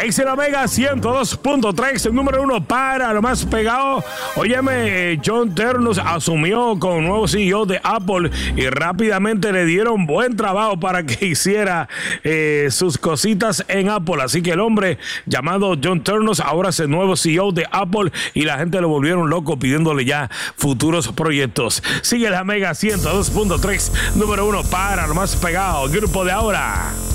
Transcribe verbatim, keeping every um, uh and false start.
Alex y la Mega ciento dos punto tres, el número uno para lo más pegado. Óyeme, John Ternus asumió como nuevo C E O de Apple y rápidamente le dieron buen trabajo para que hiciera eh, sus cositas en Apple. Así que el hombre llamado John Ternus ahora es el nuevo C E O de Apple y la gente lo volvieron loco pidiéndole ya futuros proyectos. Sigue la Mega ciento dos punto tres, número uno para lo más pegado. Grupo de ahora.